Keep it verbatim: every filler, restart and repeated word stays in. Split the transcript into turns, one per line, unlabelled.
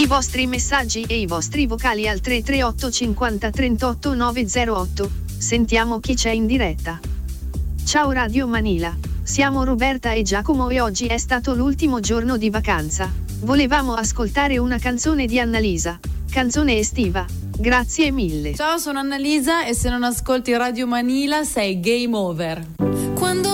I vostri messaggi e i vostri vocali al tre tre otto cinquanta trentotto novecentotto. Sentiamo chi c'è in diretta. Ciao Radio Manila, siamo Roberta e Giacomo e oggi è stato l'ultimo giorno di vacanza. Volevamo ascoltare una canzone di Annalisa, canzone estiva. Grazie mille.
Ciao, sono Annalisa e se non ascolti Radio Manila sei game over.
Quando